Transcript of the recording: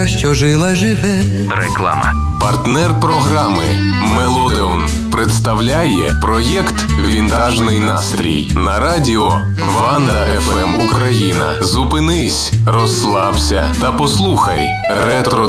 що жила живе. Реклама. Партнер програми «Мелодеон» представляє проєкт «Вінтажний настрій» на радіо Ванда ФМ Україна. Зупинись, розслабся та послухай ретро